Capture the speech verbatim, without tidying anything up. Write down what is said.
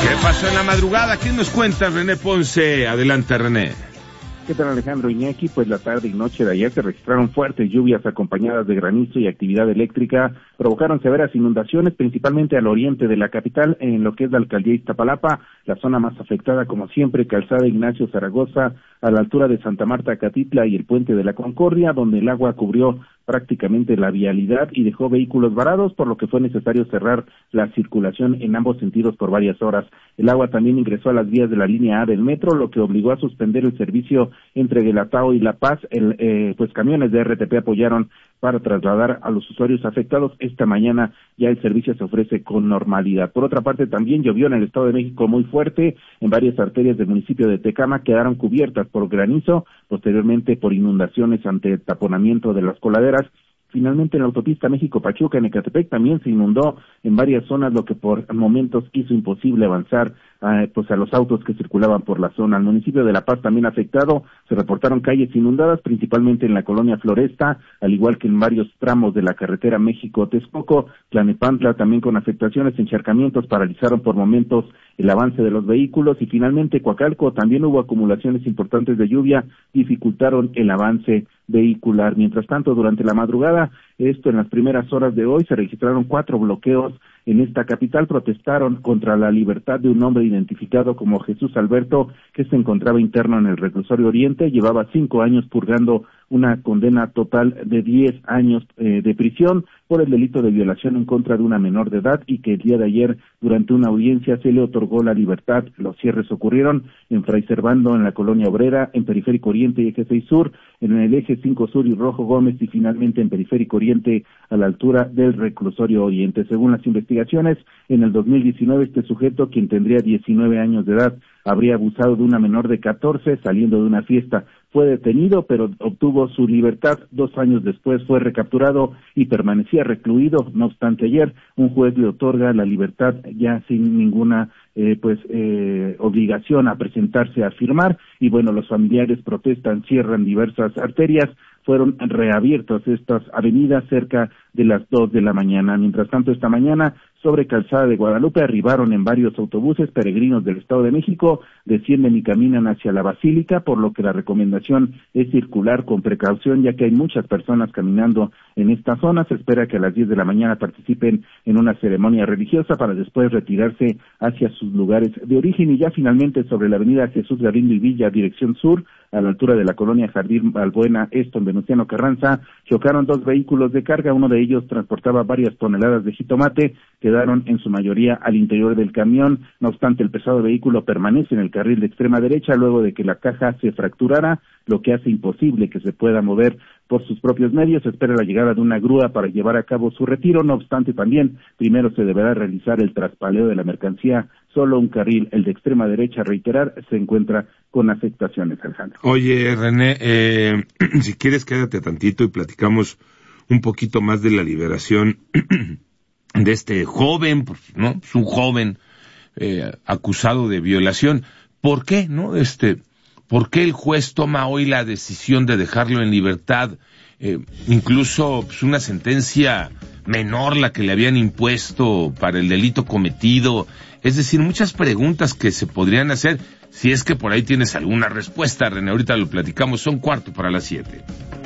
¿Qué pasó en la madrugada? ¿Quién nos cuenta? René Ponce. Adelante, René. ¿Qué tal, Alejandro Iñaki? Pues la tarde y noche de ayer se registraron fuertes lluvias acompañadas de granizo y actividad eléctrica. Provocaron severas inundaciones, principalmente al oriente de la capital, en lo que es la alcaldía Iztapalapa, la zona más afectada, como siempre, Calzada Ignacio Zaragoza, a la altura de Santa Marta Catitla y el Puente de la Concordia, donde el agua cubrió prácticamente la vialidad y dejó vehículos varados, por lo que fue necesario cerrar la circulación en ambos sentidos por varias horas. El agua también ingresó a las vías de la línea A del metro, lo que obligó a suspender el servicio entre Guelatao y La Paz. El, eh, pues camiones de R T P apoyaron para trasladar a los usuarios afectados. Esta mañana ya el servicio se ofrece con normalidad. Por otra parte, también llovió en el Estado de México muy fuerte. En varias arterias del municipio de Tecama quedaron cubiertas por granizo, posteriormente por inundaciones ante el taponamiento de las coladeras. Finalmente, en la autopista México-Pachuca, en Ecatepec, también se inundó en varias zonas, lo que por momentos hizo imposible avanzar eh, pues a los autos que circulaban por la zona. El municipio de La Paz también afectado, se reportaron calles inundadas, principalmente en la colonia Floresta, al igual que en varios tramos de la carretera México-Texcoco. Tlanepantla también con afectaciones, encharcamientos paralizaron por momentos el avance de los vehículos, y finalmente Coacalco también hubo acumulaciones importantes de lluvia, dificultaron el avance vehicular. Mientras tanto, durante la madrugada, esto en las primeras horas de hoy, se registraron cuatro bloqueos en esta capital. Protestaron contra la libertad de un hombre identificado como Jesús Alberto, que se encontraba interno en el reclusorio Oriente, llevaba cinco años purgando una condena total de diez años eh, de prisión por el delito de violación en contra de una menor de edad, y que el día de ayer, durante una audiencia, se le otorgó la libertad. Los cierres ocurrieron en Fray Servando, en la Colonia Obrera, en Periférico Oriente y Eje seis Sur, en el Eje cinco Sur y Rojo Gómez, y finalmente en Periférico Oriente, a la altura del reclusorio Oriente. Según las investigaciones, en el dos mil diecinueve, este sujeto, quien tendría diecinueve años de edad, habría abusado de una menor de catorce saliendo de una fiesta. Fue detenido, pero obtuvo su libertad. Dos años después fue recapturado y permanecía recluido. No obstante, ayer un juez le otorga la libertad ya sin ninguna eh, pues eh, obligación a presentarse a firmar. Y bueno, los familiares protestan, cierran diversas arterias. Fueron reabiertas estas avenidas cerca de las dos de la mañana. Mientras tanto, esta mañana, sobre Calzada de Guadalupe, arribaron en varios autobuses peregrinos del Estado de México, descienden y caminan hacia la Basílica, por lo que la recomendación es circular con precaución, ya que hay muchas personas caminando en esta zona. Se espera que a las diez de la mañana participen en una ceremonia religiosa para después retirarse hacia sus lugares de origen. Y ya finalmente, sobre la avenida Jesús Galindo y Villa, dirección sur, a la altura de la colonia Jardín Balbuena, esto en Venustiano Carranza, chocaron dos vehículos de carga. Uno de ellos transportaba varias toneladas de jitomate, quedaron en su mayoría al interior del camión. No obstante, el pesado vehículo permanece en el carril de extrema derecha luego de que la caja se fracturara, lo que hace imposible que se pueda mover por sus propios medios. Se espera la llegada de una grúa para llevar a cabo su retiro. No obstante, también primero se deberá realizar el traspaleo de la mercancía. Solo un carril, el de extrema derecha, reiterar, se encuentra con afectaciones, Alejandro. Oye, René, eh, si quieres quédate tantito y platicamos un poquito más de la liberación de este joven, ¿no? Es un joven eh, acusado de violación. ¿Por qué, no? Este, ¿por qué el juez toma hoy la decisión de dejarlo en libertad? Eh, incluso pues, una sentencia menor la que le habían impuesto para el delito cometido. Es decir, muchas preguntas que se podrían hacer, si es que por ahí tienes alguna respuesta, René. Ahorita lo platicamos, son cuarto para las siete.